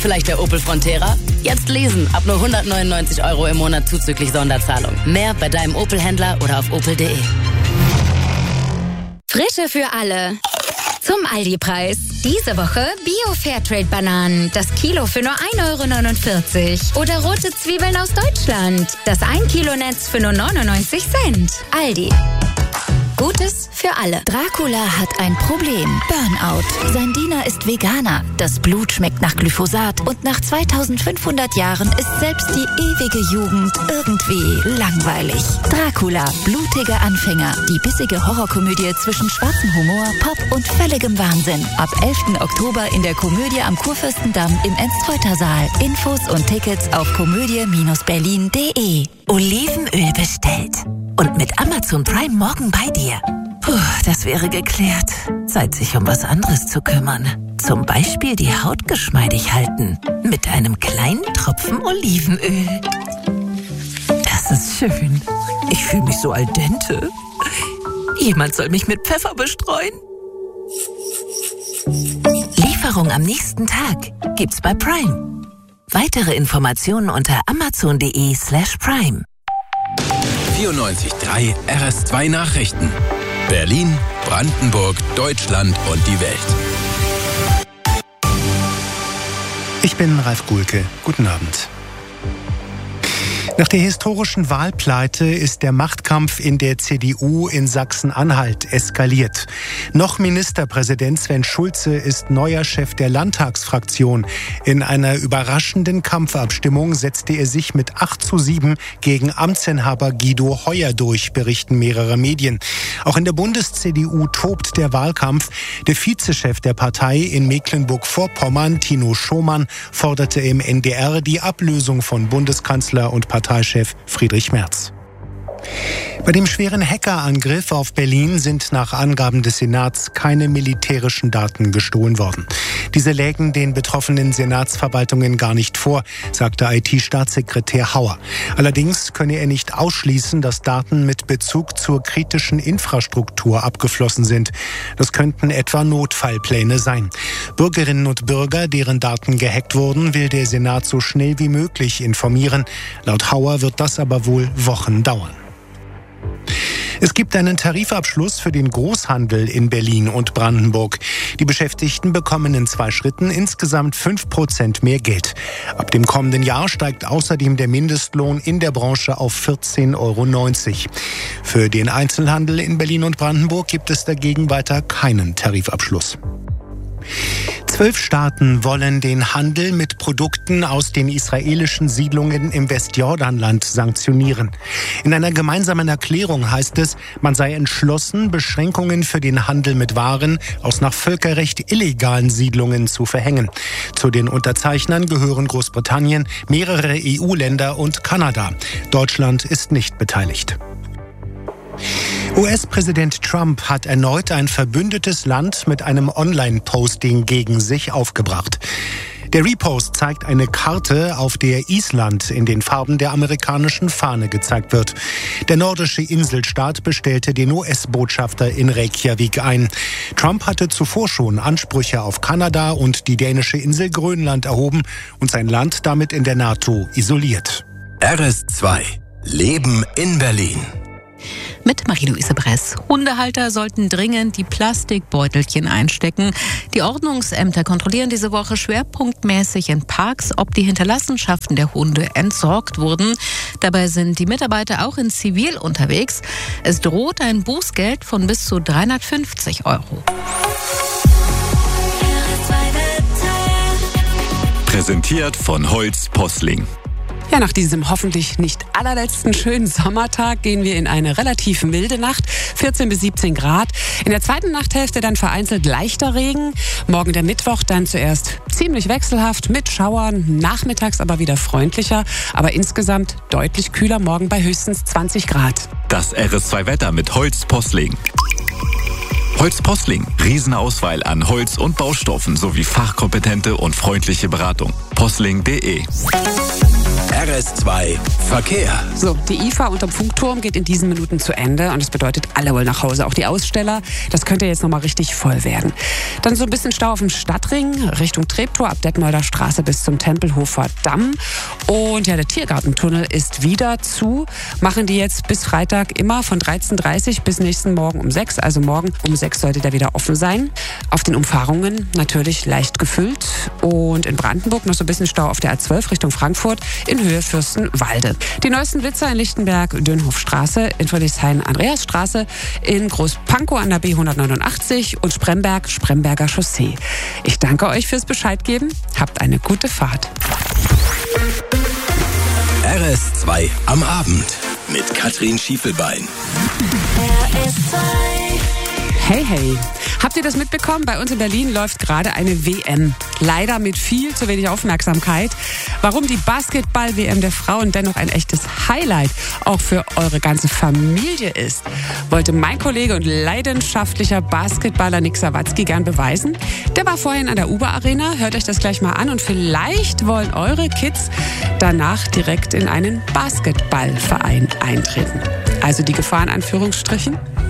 Vielleicht der Opel Frontera? Jetzt lesen, ab nur 199 € im Monat zuzüglich Sonderzahlung. Mehr bei deinem Opel-Händler oder auf opel.de. Frische für alle. Zum Aldi-Preis. Diese Woche Bio-Fairtrade-Bananen. Das Kilo für nur 1,49 €. Oder rote Zwiebeln aus Deutschland. Das 1 Kilo Netz für nur 99 Cent. Aldi. Gutes für alle. Dracula hat ein Problem. Burnout. Sein Diener ist Veganer. Das Blut schmeckt nach Glyphosat. Und nach 2500 Jahren ist selbst die ewige Jugend irgendwie langweilig. Dracula. Blutige Anfänger. Die bissige Horrorkomödie zwischen schwarzem Humor, Pop und völligem Wahnsinn. Ab 11. Oktober in der Komödie am Kurfürstendamm im Enstreuter-Saal. Infos und Tickets auf komödie-berlin.de. Olivenöl bestellt. Und mit Amazon Prime morgen bei dir. Puh, das wäre geklärt. Zeit, sich um was anderes zu kümmern. Zum Beispiel die Haut geschmeidig halten. Mit einem kleinen Tropfen Olivenöl. Das ist schön. Ich fühle mich so al dente. Jemand soll mich mit Pfeffer bestreuen. Lieferung am nächsten Tag gibt's bei Prime. Weitere Informationen unter amazon.de/prime. 94.3 RS2 Nachrichten. Berlin, Brandenburg, Deutschland und die Welt. Ich bin Ralf Gulke. Guten Abend. Nach der historischen Wahlpleite ist der Machtkampf in der CDU in Sachsen-Anhalt eskaliert. Noch Ministerpräsident Sven Schulze ist neuer Chef der Landtagsfraktion. In einer überraschenden Kampfabstimmung setzte er sich mit 8:7 gegen Amtsinhaber Guido Heuer durch, berichten mehrere Medien. Auch in der Bundes-CDU tobt der Wahlkampf. Der Vizechef der Partei in Mecklenburg-Vorpommern, Tino Schomann, forderte im NDR die Ablösung von Bundeskanzler und Parteichef Friedrich Merz. Bei dem schweren Hackerangriff auf Berlin sind nach Angaben des Senats keine militärischen Daten gestohlen worden. Diese lägen den betroffenen Senatsverwaltungen gar nicht vor, sagte IT-Staatssekretär Hauer. Allerdings könne er nicht ausschließen, dass Daten mit Bezug zur kritischen Infrastruktur abgeflossen sind. Das könnten etwa Notfallpläne sein. Bürgerinnen und Bürger, deren Daten gehackt wurden, will der Senat so schnell wie möglich informieren. Laut Hauer wird das aber wohl Wochen dauern. Es gibt einen Tarifabschluss für den Großhandel in Berlin und Brandenburg. Die Beschäftigten bekommen in 2 Schritten insgesamt 5% mehr Geld. Ab dem kommenden Jahr steigt außerdem der Mindestlohn in der Branche auf 14,90 €. Für den Einzelhandel in Berlin und Brandenburg gibt es dagegen weiter keinen Tarifabschluss. 12 Staaten wollen den Handel mit Produkten aus den israelischen Siedlungen im Westjordanland sanktionieren. In einer gemeinsamen Erklärung heißt es, man sei entschlossen, Beschränkungen für den Handel mit Waren aus nach Völkerrecht illegalen Siedlungen zu verhängen. Zu den Unterzeichnern gehören Großbritannien, mehrere EU-Länder und Kanada. Deutschland ist nicht beteiligt. US-Präsident Trump hat erneut ein verbündetes Land mit einem Online-Posting gegen sich aufgebracht. Der Repost zeigt eine Karte, auf der Island in den Farben der amerikanischen Fahne gezeigt wird. Der nordische Inselstaat bestellte den US-Botschafter in Reykjavik ein. Trump hatte zuvor schon Ansprüche auf Kanada und die dänische Insel Grönland erhoben und sein Land damit in der NATO isoliert. RS2 Leben in Berlin. Mit Marie-Louise Bress. Hundehalter sollten dringend die Plastikbeutelchen einstecken. Die Ordnungsämter kontrollieren diese Woche schwerpunktmäßig in Parks, ob die Hinterlassenschaften der Hunde entsorgt wurden. Dabei sind die Mitarbeiter auch in Zivil unterwegs. Es droht ein Bußgeld von bis zu 350 €. Präsentiert von Holz Posling. Ja, nach diesem hoffentlich nicht allerletzten schönen Sommertag gehen wir in eine relativ milde Nacht, 14 bis 17 Grad. In der zweiten Nachthälfte dann vereinzelt leichter Regen. Morgen der Mittwoch dann zuerst ziemlich wechselhaft mit Schauern, nachmittags aber wieder freundlicher, aber insgesamt deutlich kühler, morgen bei höchstens 20 Grad. Das RS2-Wetter mit Holz Posling. Holz Posling. Riesenauswahl an Holz und Baustoffen sowie fachkompetente und freundliche Beratung. Posling.de RS2 Verkehr. So, die IFA unterm Funkturm geht in diesen Minuten zu Ende und das bedeutet, alle wollen nach Hause, auch die Aussteller. Das könnte jetzt nochmal richtig voll werden. Dann so ein bisschen Stau auf dem Stadtring Richtung Treptow ab Detmolder Straße bis zum Tempelhofer Damm. Und ja, der Tiergartentunnel ist wieder zu. Machen die jetzt bis Freitag immer von 13:30 bis nächsten Morgen um 6. Also morgen um 6 sollte der wieder offen sein. Auf den Umfahrungen natürlich leicht gefüllt. Und in Brandenburg noch so ein bisschen Stau auf der A12 Richtung Frankfurt in Höhe Fürstenwalde. Die neuesten Blitzer in Lichtenberg, Dönhofstraße, in Friedrichshain, Andreasstraße, in Großpankow an der B189 und Spremberg, Spremberger Chaussee. Ich danke euch fürs Bescheid geben. Habt eine gute Fahrt. RS2 am Abend mit Katrin Schiefelbein. Hey, hey. Habt ihr das mitbekommen? Bei uns in Berlin läuft gerade eine WM. Leider mit viel zu wenig Aufmerksamkeit. Warum die Basketball-WM der Frauen dennoch ein echtes Highlight auch für eure ganze Familie ist, wollte mein Kollege und leidenschaftlicher Basketballer Nick Sawatzki gern beweisen. Der war vorhin an der Uber-Arena. Hört euch das gleich mal an und vielleicht wollen eure Kids danach direkt in einen Basketballverein eintreten. Also die Gefahr in Anführungsstrichen.